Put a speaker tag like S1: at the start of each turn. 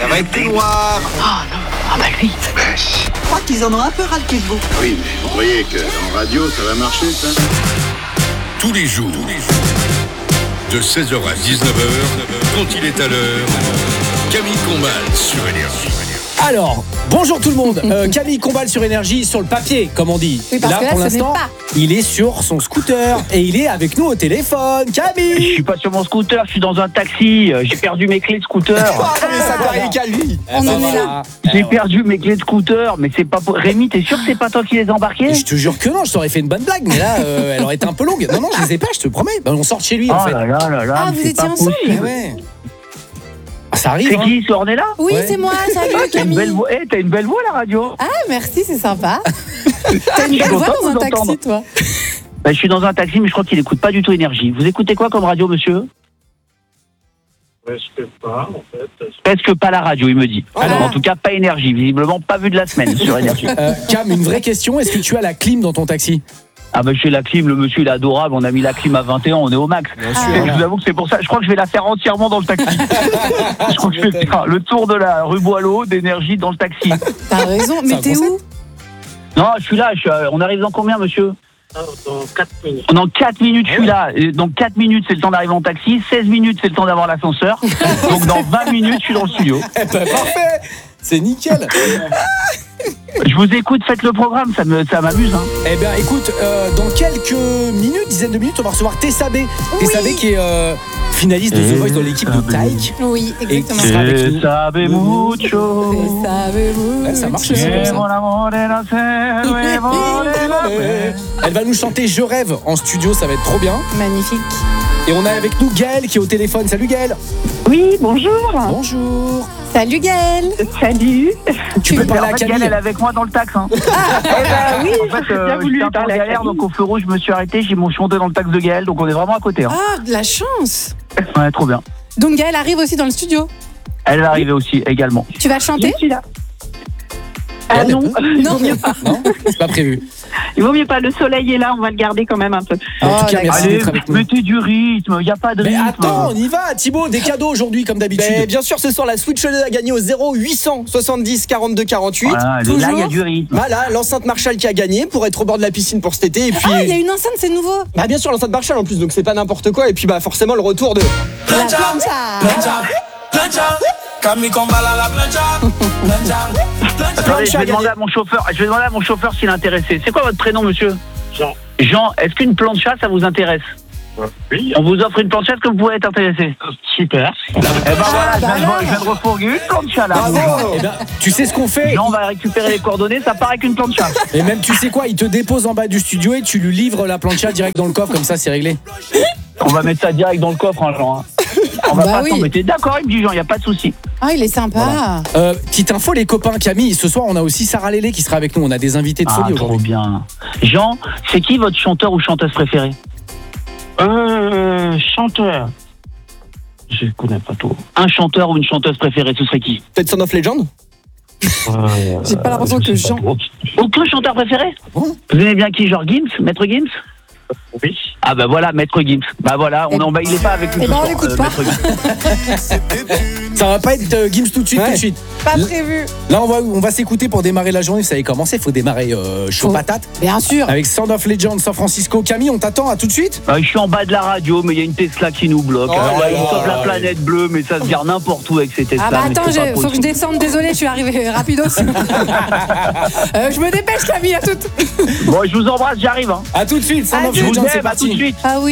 S1: Arrêtez noir.
S2: Ah non, ah bah lui.
S3: Je crois qu'ils en ont un peu ras le cul de vous.
S4: Oui, mais vous croyez qu'en radio, ça va marcher, ça?
S5: Tous les jours, de 16h à 19h, quand il est à l'heure, Camille Combal sur Énergie.
S6: Alors, bonjour tout le monde. Camille Combal sur Énergie, sur le papier, comme on dit.
S7: Oui, parce que là,
S6: pour
S7: ce
S6: l'instant,
S7: n'est pas.
S6: il est sur son scooter et il est avec nous au téléphone.
S8: Je
S6: Camille.
S8: suis pas sur mon scooter, je suis dans un taxi. J'ai perdu mes clés de scooter.
S6: Mais ça t'arrive qu'à lui.
S7: On en est là.
S8: J'ai perdu mes clés de scooter, mais c'est pas. Rémi, t'es sûr que c'est pas toi qui les as embarqués?
S6: Je te jure que non, je t'aurais fait une bonne blague, mais là, elle aurait été un peu longue. Non, je les ai pas, je te promets. On sort de chez lui, en
S8: Oh
S6: fait.
S8: là là là là.
S7: Ah,
S8: mais
S7: vous
S8: c'est
S7: étiez
S8: pas
S7: ensemble?
S8: possible.
S6: Ouais. Ah, ça arrive.
S8: C'est
S6: hein.
S8: qui, ce Ornella?
S7: Oui,
S6: Ouais.
S7: c'est moi, salut
S8: T'as une
S7: Camille.
S8: belle voix. T'as une belle voix à la radio.
S7: Ah, merci, c'est sympa. T'as une
S8: Je suis
S7: belle voix
S8: content
S7: dans
S8: de
S7: un
S8: vous
S7: taxi,
S8: entendre.
S7: toi.
S8: Je suis dans un taxi, mais je crois qu'il écoute pas du tout Énergie. Vous écoutez quoi comme radio, monsieur?
S9: Presque pas, en fait.
S8: Presque pas la radio, il me dit.
S7: Ah.
S8: En tout cas, pas Énergie. Visiblement, pas vu de la semaine sur Énergie.
S6: Cam, une vraie question. Est-ce que tu as la clim dans ton taxi?
S8: Ah bah chez la clim, le monsieur il est adorable, on a mis la clim à 21, on est au max. Je vous avoue que c'est pour ça, je crois que je vais la faire entièrement dans le taxi. Je crois que je vais faire le tour de la rue Boileau d'Énergie dans le taxi.
S7: T'as raison, mais
S6: un
S7: t'es où?
S8: Non, je suis là, on arrive dans combien, monsieur?
S9: Dans 4 minutes.
S8: Dans 4 minutes, je suis là. Et donc 4 minutes, c'est le temps d'arriver en taxi. 16 minutes, c'est le temps d'avoir l'ascenseur. Donc dans 20 minutes, je suis dans le studio.
S6: Eh ben, parfait. C'est nickel.
S8: Je vous écoute, faites le programme, ça m'amuse. Hein.
S6: Eh bien, écoute, dans quelques minutes, dizaines de minutes, on va recevoir Tessa B. Tessa B qui est finaliste de The Voice dans l'équipe de Taïk.
S7: Oui, exactement.
S6: qui sera avec nous.
S8: Sabe mucho.
S7: Savez-vous?
S6: Ouais, ça marche aussi comme ça. Elle va nous chanter Je rêve en studio, ça va être trop bien.
S7: Magnifique.
S6: Et on a avec nous Gaëlle qui est au téléphone. Salut Gaëlle.
S10: Oui, bonjour.
S6: Bonjour.
S7: Salut Gaëlle.
S10: Salut.
S6: Tu peux parler à
S8: En fait,
S6: Camille.
S8: elle est avec moi dans le tax. Hein.
S10: Eh ben oui,
S8: En fait,
S10: j'ai bien voulu
S8: j'étais un peu en
S10: parler à
S8: galère,
S10: Camille.
S8: donc au feu rouge, je me suis arrêté, j'ai monté dans le tax de Gaël, donc on est vraiment à côté. Hein.
S7: Ah, de la chance.
S8: Ouais, trop bien.
S7: Donc Gaëlle arrive aussi dans le studio.
S8: Elle va arriver aussi, également.
S7: Tu vas chanter?
S10: Je suis là. Ah non,
S7: Non.
S6: Non, c'est pas prévu.
S10: il vaut mieux pas. Le soleil est là, on va le garder quand même un peu.
S6: En tout cas,
S7: d'accord.
S6: merci
S8: Allez,
S6: d'être avec nous.
S8: mettez du rythme, il n'y a pas de
S6: Mais
S8: rythme.
S6: attends, on y va, Thibaut, des cadeaux aujourd'hui comme d'habitude.
S11: Bien sûr, ce soir, la Switch OLED a gagné au 0800 70 42 48.
S8: Voilà, là, il y a du rythme.
S11: Voilà, l'enceinte Marshall qui a gagné pour être au bord de la piscine pour cet été. Et puis,
S7: Ah, il y a une enceinte, c'est nouveau.
S11: bah, bien sûr, l'enceinte Marshall en plus, donc c'est pas n'importe quoi. Et puis, bah, forcément, le retour de.
S7: La plancha.
S8: Attendez, je vais demander à mon chauffeur s'il est intéressé. C'est quoi votre prénom, monsieur?
S9: Jean.
S8: Jean, est-ce qu'une plancha, ça vous intéresse?
S9: Oui.
S8: On vous offre une plancha, est-ce que vous pouvez être intéressé?
S9: Super.
S8: Eh ben voilà, je viens de refourguer une plancha là.
S6: Eh ben, tu sais ce qu'on fait?
S8: Jean va récupérer les coordonnées, ça part avec une plancha.
S6: Et même, tu sais quoi? Il te dépose en bas du studio et tu lui livres la plancha direct dans le coffre, comme ça, c'est réglé.
S8: On va mettre ça direct dans le coffre, hein, Jean. Hein. On va
S7: Bah
S8: pas
S7: oui.
S8: s'embêter. D'accord, il me dit Jean, il n'y a pas de souci.
S7: Ah, il est sympa.
S6: Petite info, les copains, Camille, ce soir, on a aussi Sarah Lélé qui sera avec nous. On a des invités de folie
S8: Trop
S6: aujourd'hui.
S8: bien. Jean, c'est qui votre chanteur ou chanteuse préférée?
S9: Chanteur. Je connais pas tout.
S8: Un chanteur ou une chanteuse préférée, ce serait qui?
S11: Peut-être Son of Legend.
S7: J'ai pas l'impression que Jean.
S8: Aucun chanteur préféré? Vous aimez bien qui? Genre Gims? Maître Gims?
S9: Oui.
S8: Ah bah voilà, Maître Gims. Bah voilà, il est pas avec nous.
S7: Eh
S8: ce
S7: ben, on
S8: soir,
S7: l'écoute pas.
S8: Maître Gims.
S6: Ça va pas être Gims tout de suite,
S11: Ouais.
S6: tout de suite.
S7: Pas prévu.
S6: Là, on va s'écouter pour démarrer la journée. Vous savez comment c'est, faut démarrer chaud
S7: Faut-
S6: patate.
S7: Bien sûr.
S6: Avec Sound of Legend, San Francisco. Camille, on t'attend, à tout de suite.
S8: Je suis en bas de la radio, mais il y a une Tesla qui nous bloque.
S11: Oh
S8: Alors
S11: là
S8: là, il
S11: là
S8: sauve la
S11: là
S8: planète bleue, mais ça se gare n'importe où avec ces Tesla.
S7: Ah bah
S8: mais
S7: attends,
S8: c'est pas
S7: faut que je
S8: possible.
S7: descende, désolé, je suis arrivée rapidos. Je me dépêche Camille, à toute.
S8: Bon, je vous embrasse, j'arrive. Hein.
S6: À tout de suite, Sound of
S8: Je vous
S6: Legend, c'est
S8: aime, à tout
S6: parti.
S8: de suite.
S7: Ah oui.